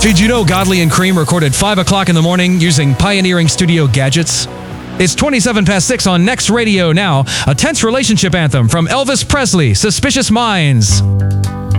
Did you know Godley and Cream recorded 5 o'clock in the morning using pioneering studio gadgets? It's 27 past 6 on Next Radio now. A tense relationship anthem from Elvis Presley, Suspicious Minds.